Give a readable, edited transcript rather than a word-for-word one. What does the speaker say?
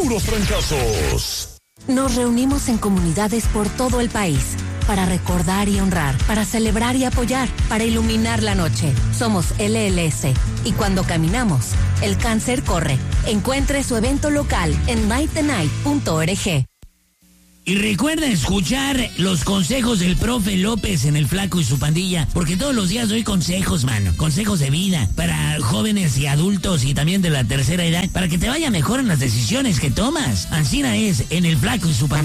puros trancazos. Nos reunimos en comunidades por todo el país para recordar y honrar, para celebrar y apoyar, para iluminar la noche. Somos LLS y cuando caminamos, el cáncer corre. Encuentre su evento local en nightthenight.org. Y recuerda escuchar los consejos del profe López en El Flaco y su pandilla, porque todos los días doy consejos, mano, consejos de vida para jóvenes y adultos y también de la tercera edad, para que te vaya mejor en las decisiones que tomas. Ancina es en El Flaco y su pandilla.